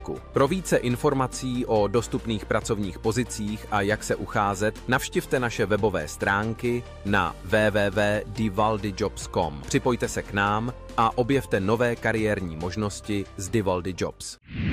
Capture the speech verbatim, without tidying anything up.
Pro více informací o dostupných pracovních pozicích a jak se ucházet, navštivte naše webové stránky na w w w tečka divaldi jobs tečka com. Připojte se k nám a objevte nové kariérní možnosti z Divaldi Jobs.